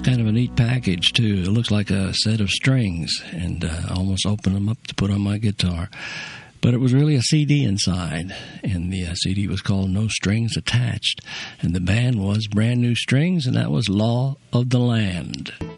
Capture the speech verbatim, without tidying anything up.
kind of a neat package, too. It looks like a set of strings, and uh, I almost opened them up to put on my guitar. But it was really a C D inside, and the uh, C D was called No Strings Attached, and the band was Brand New Strings, and that was Law of the Land.